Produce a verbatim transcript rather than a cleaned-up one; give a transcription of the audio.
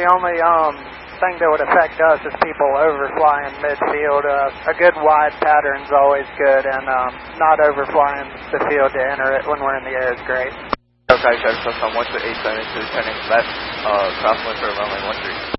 only um, thing that would affect us is people overflying midfield. Uh, a good wide pattern is always good, and um, not overflying the field to enter it when we're in the air is great. Okay, so from one to eight seven to turning left, uh, crosswind for runway one three.